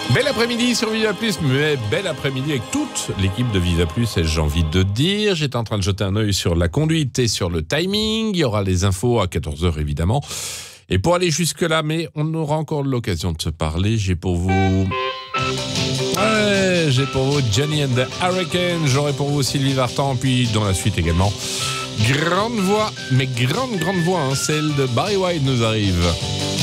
Bel après-midi sur Viva Plus, mais bel après-midi avec toute l'équipe de Viva Plus, j'ai envie de dire. J'étais en train de jeter un œil sur la conduite et sur le timing. Il y aura les infos à 14h évidemment. Et pour aller jusque-là, mais on aura encore l'occasion de se parler, j'ai pour vous Johnny and the Hurricane, j'aurai pour vous Sylvie Vartan, puis dans la suite également, grande voix, mais grande voix, celle de Barry White nous arrive.